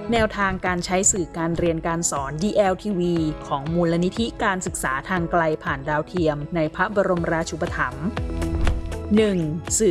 แนวทางการใช้สื่อการเรียนการสอน DLTV ของมูลนิธิการศึกษาทางไกลผ่านดาวเทียมในพระบรมราชูปถัมภ์ 1. สื่อ